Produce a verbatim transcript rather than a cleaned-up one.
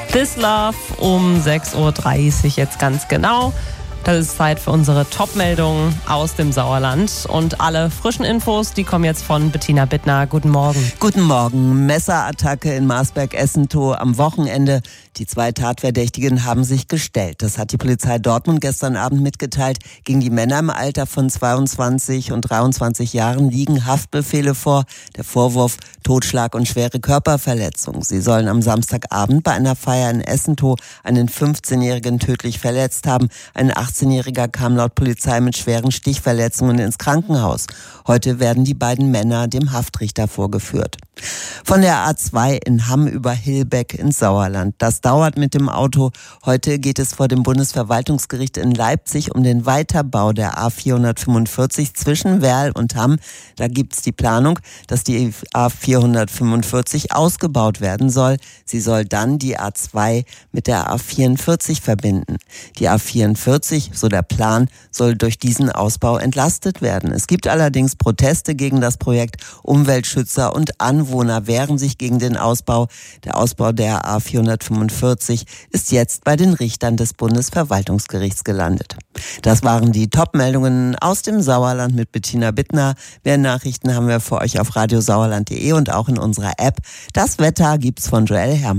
This Love um sechs Uhr dreißig jetzt ganz genau. Das ist Zeit für unsere Top-Meldungen aus dem Sauerland. Und alle frischen Infos, die kommen jetzt von Bettina Bittner. Guten Morgen. Guten Morgen. Messerattacke in Marsberg-Essentow am Wochenende. Die zwei Tatverdächtigen haben sich gestellt. Das hat die Polizei Dortmund gestern Abend mitgeteilt. Gegen die Männer im Alter von zweiundzwanzig und dreiundzwanzig Jahren liegen Haftbefehle vor. Der Vorwurf Totschlag und schwere Körperverletzung. Sie sollen am Samstagabend bei einer Feier in Essentow einen fünfzehnjährigen tödlich verletzt haben. Ein achtzehnjähriger kam laut Polizei mit schweren Stichverletzungen ins Krankenhaus. Heute werden die beiden Männer dem Haftrichter vorgeführt. Von der A zwei in Hamm über Hilbeck ins Sauerland. Das dauert mit dem Auto. Heute geht es vor dem Bundesverwaltungsgericht in Leipzig um den Weiterbau der A vierhundertfünfundvierzig zwischen Werl und Hamm. Da gibt's die Planung, dass die A vierhundertfünfundvierzig ausgebaut werden soll. Sie soll dann die A zwei mit der A vierundvierzig verbinden. Die A vierundvierzig, so der Plan, soll durch diesen Ausbau entlastet werden. Es gibt allerdings Proteste gegen das Projekt. Umweltschützer und Anwohner wehren sich gegen den Ausbau. Der Ausbau der A vierhundertfünfundvierzig ist jetzt bei den Richtern des Bundesverwaltungsgerichts gelandet. Das waren die Top-Meldungen aus dem Sauerland mit Bettina Bittner. Mehr Nachrichten haben wir für euch auf radiosauerland punkt de und auch in unserer App. Das Wetter gibt's von Joel Herrmann.